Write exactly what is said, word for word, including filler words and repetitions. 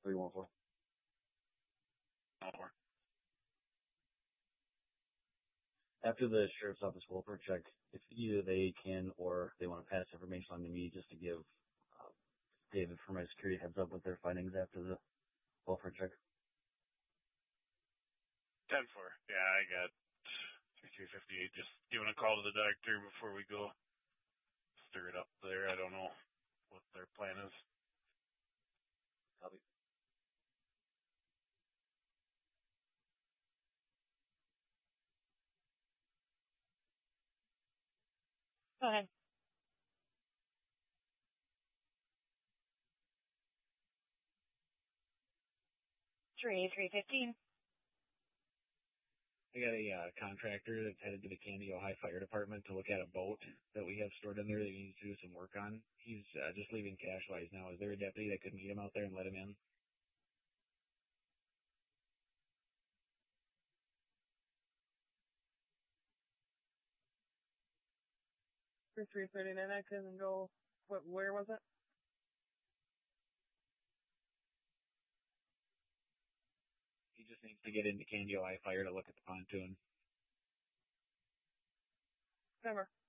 three one four. Over. After the sheriff's office welfare check, if either they can or they want to pass information on to me just to give uh, David for my security heads up with their findings after the welfare check. ten four. Yeah, I got three fifty-eight. Just giving a call to the doctor before we go stir it up there. I don't know what their plan is. Copy. Go ahead. Three, three fifteen. I got a uh, contractor that's headed to the Candy, Ohio Fire Department to look at a boat that we have stored in there that he needs to do some work on. He's uh, just leaving Cashwise now. Is there a deputy that could meet him out there and let him in? For three thirty-nine, I couldn't go. What? Where was it? He just needs to get into Candy, Ohio Fire to look at the pontoon. Never.